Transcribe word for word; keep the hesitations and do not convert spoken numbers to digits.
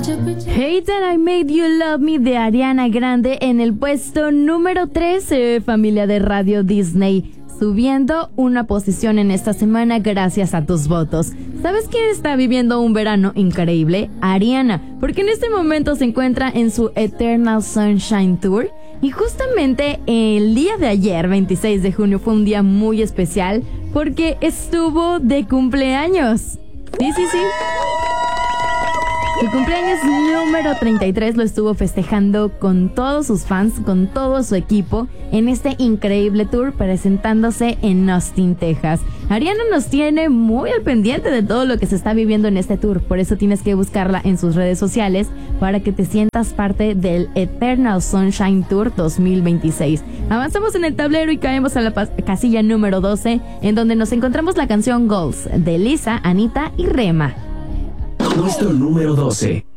Hate That I Made You Love Me de Ariana Grande en el puesto número trece, familia de Radio Disney, subiendo una posición en esta semana gracias a tus votos. ¿Sabes quién está viviendo un verano increíble? Ariana, porque en este momento se encuentra en su Eternal Sunshine Tour. Y justamente el día de ayer, veintiséis de junio, fue un día muy especial porque estuvo de cumpleaños. Sí, sí, sí. Su cumpleaños número treinta y tres lo estuvo festejando con todos sus fans, con todo su equipo, en este increíble tour presentándose en Austin, Texas. Ariana nos tiene muy al pendiente de todo lo que se está viviendo en este tour, por eso tienes que buscarla en sus redes sociales para que te sientas parte del Eternal Sunshine Tour dos mil veintiséis. Avanzamos en el tablero y caemos a la casilla número doce, en donde nos encontramos la canción Goals de Lisa, Anita y Rema. Puesto número doce.